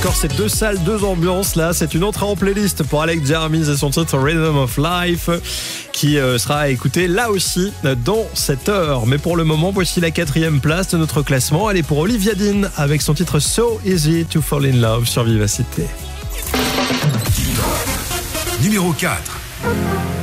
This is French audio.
Encore ces deux salles, deux ambiances là, c'est une entrée en playlist pour Alex Jermis et son titre Rhythm of Life qui sera à écouter là aussi dans cette heure. Mais pour le moment, voici la 4e place de notre classement. Elle est pour Olivia Dean avec son titre So Easy to Fall in Love sur Vivacité. Numéro 4.